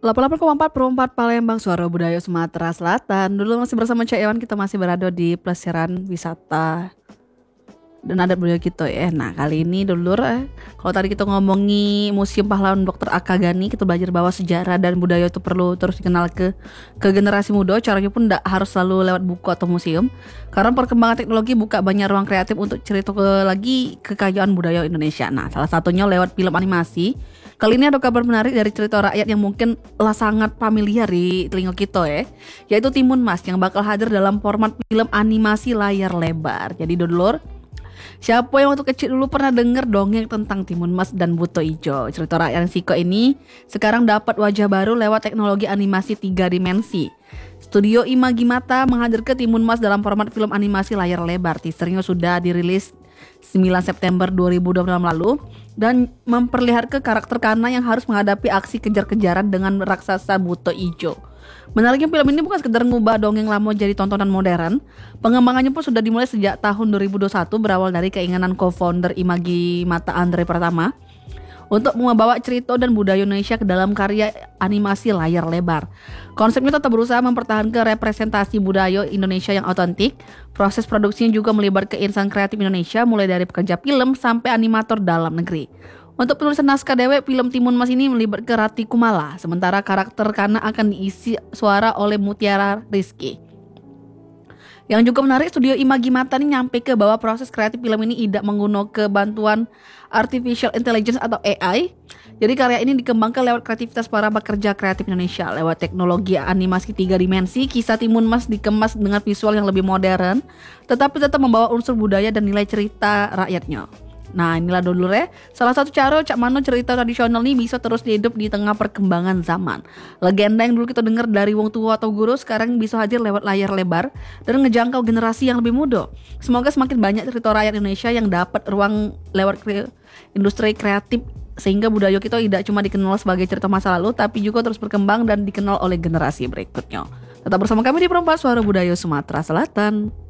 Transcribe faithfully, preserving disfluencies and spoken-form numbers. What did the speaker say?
delapan puluh delapan koma empat per empat Palembang, Suara Budaya Sumatera Selatan. Dulu masih bersama Cak Ewan, kita masih berada di pelesiran wisata dan adat budaya kita ya. Nah kali ini dulur, eh, kalau tadi kita ngomongi Museum Pahlawan dokter Akagani, kita belajar bahwa sejarah dan budaya itu perlu terus dikenal ke ke generasi muda. Caranya pun tidak harus selalu lewat buku atau museum, karena perkembangan teknologi buka banyak ruang kreatif untuk cerita ke, lagi kekayaan budaya Indonesia. Nah salah satunya lewat film animasi. Kali ini ada kabar menarik dari cerita rakyat yang mungkin lah sangat familiar di telinga kita ya, yaitu Timun Mas yang bakal hadir dalam format film animasi layar lebar. Jadi dulur, siapa yang waktu kecil dulu pernah dengar dongeng tentang Timun Mas dan Buto Ijo? Cerita rakyat yang siko ini sekarang dapat wajah baru lewat teknologi animasi tiga dimensi. Studio Imagimata menghadirkan Timun Mas dalam format film animasi layar lebar. Teasernya sudah dirilis sembilan September dua ribu dua puluh enam lalu dan memperlihatkan karakter Kana yang harus menghadapi aksi kejar-kejaran dengan raksasa Buto Ijo. Menariknya film ini bukan sekedar ngubah dongeng lama jadi tontonan modern. Pengembangannya pun sudah dimulai sejak tahun dua ribu dua puluh satu, berawal dari keinginan co-founder Imagimata Andre Pratama untuk membawa cerita dan budaya Indonesia ke dalam karya animasi layar lebar. Konsepnya tetap berusaha mempertahankan representasi budaya Indonesia yang otentik. Proses produksinya juga melibatkan insan kreatif Indonesia, mulai dari pekerja film sampai animator dalam negeri. Untuk penulisan naskah dewek film Timun Mas ini melibatkan Rati Kumala, sementara karakter Kana akan diisi suara oleh Mutiara Rizky. Yang juga menarik, studio Imagimata ini nyampe ke bahwa proses kreatif film ini tidak menggunakan bantuan artificial intelligence atau A I. Jadi karya ini dikembangkan lewat kreativitas para pekerja kreatif Indonesia. Lewat teknologi animasi tiga dimensi, kisah Timun Mas dikemas dengan visual yang lebih modern, tetapi tetap membawa unsur budaya dan nilai cerita rakyatnya. Nah inilah dulu ya, salah satu cara cak mano cerita tradisional ini bisa terus hidup di tengah perkembangan zaman. Legenda yang dulu kita dengar dari wong tua atau guru sekarang bisa hadir lewat layar lebar dan ngejangkau generasi yang lebih muda. Semoga semakin banyak cerita rakyat Indonesia yang dapat ruang lewat kre- industri kreatif, sehingga budaya kita tidak cuma dikenal sebagai cerita masa lalu, tapi juga terus berkembang dan dikenal oleh generasi berikutnya. Tetap bersama kami di Perempat Suara Budaya Sumatera Selatan.